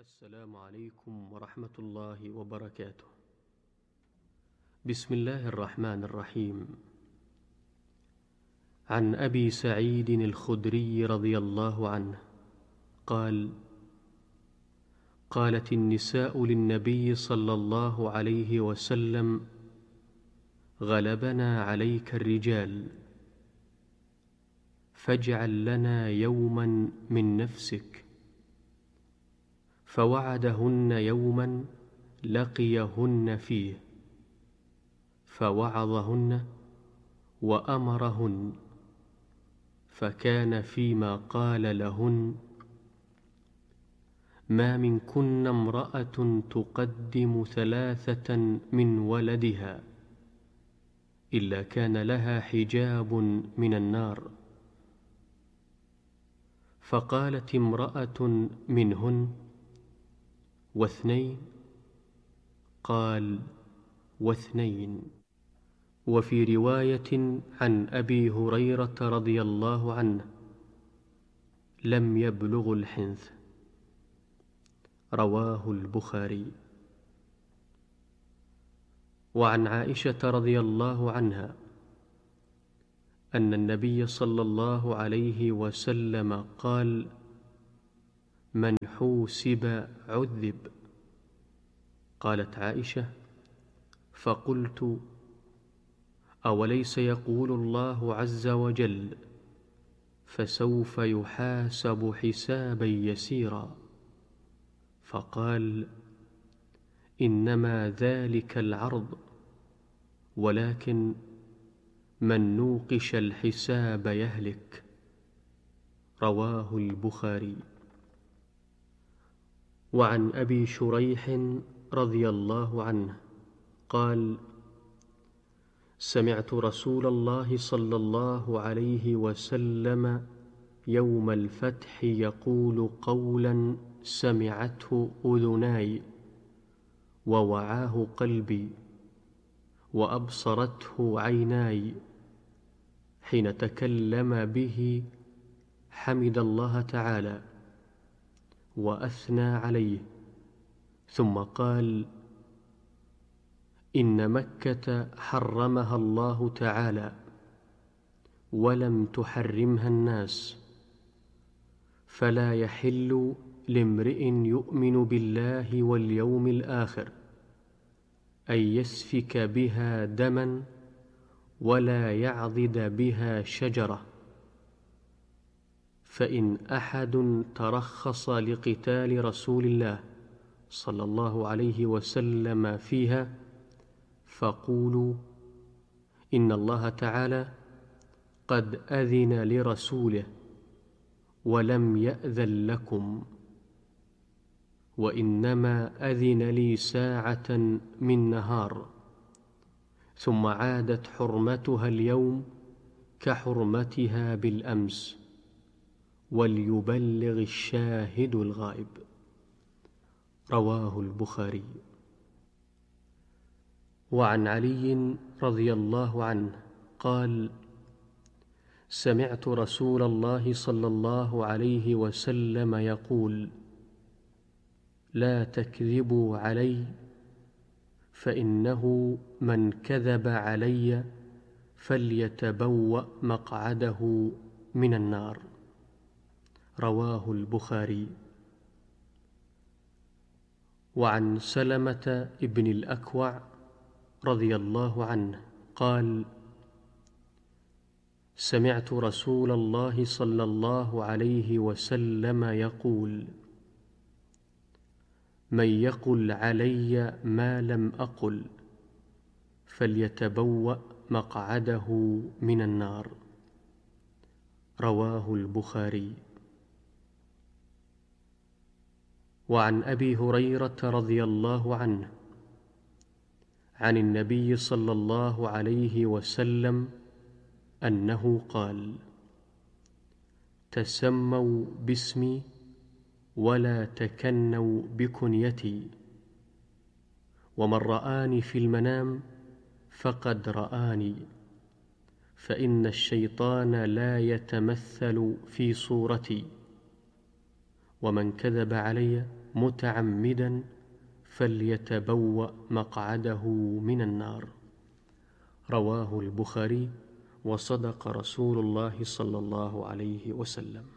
السلام عليكم ورحمة الله وبركاته. بسم الله الرحمن الرحيم. عن أبي سعيد الخدري رضي الله عنه قال: قالت النساء للنبي صلى الله عليه وسلم: غلبنا عليك الرجال، فاجعل لنا يوما من نفسك. فوعدهن يوما لقيهن فيه، فوعظهن وأمرهن، فكان فيما قال لهن: ما منكن امرأة تقدم 3 من ولدها إلا كان لها حجاب من النار. فقالت امرأة منهن: 2؟ قال: 2. وفي رواية عن أبي هريرة رضي الله عنه: لم يبلغ الحنث. رواه البخاري. وعن عائشة رضي الله عنها أن النبي صلى الله عليه وسلم قال: من حوسب عذب. قالت عائشة: فقلت: أوليس يقول الله عز وجل: فسوف يحاسب حسابا يسيرا؟ فقال: إنما ذلك العرض، ولكن من نوقش الحساب يهلك. رواه البخاري. وعن أبي شريح رضي الله عنه قال: سمعت رسول الله صلى الله عليه وسلم يوم الفتح يقول قولا سمعته أذناي ووعاه قلبي وأبصرته عيناي، حين تكلم به حمد الله تعالى وأثنى عليه، ثم قال: إن مكة حرمها الله تعالى ولم تحرمها الناس، فلا يحل لامرئ يؤمن بالله واليوم الآخر أن يسفك بها دما ولا يعضد بها شجرة. فإن أحد ترخص لقتال رسول الله صلى الله عليه وسلم فيها فقولوا: إن الله تعالى قد أذن لرسوله ولم يأذن لكم، وإنما أذن لي ساعة من نهار، ثم عادت حرمتها اليوم كحرمتها بالأمس، وليبلغ الشاهد الغائب. رواه البخاري. وعن علي رضي الله عنه قال: سمعت رسول الله صلى الله عليه وسلم يقول: لا تكذبوا علي، فإنه من كذب علي فليتبوأ مقعده من النار. رواه البخاري. وعن سلمة بن الأكوع رضي الله عنه قال: سمعت رسول الله صلى الله عليه وسلم يقول: من يقل علي ما لم أقل فليتبوأ مقعده من النار. رواه البخاري. وعن أبي هريرة رضي الله عنه عن النبي صلى الله عليه وسلم أنه قال: تسموا باسمي ولا تكنوا بكنيتي، ومن رآني في المنام فقد رآني، فإن الشيطان لا يتمثل في صورتي، ومن كذب علي متعمدا فليتبوأ مقعده من النار. رواه البخاري، وصدق رسول الله صلى الله عليه وسلم.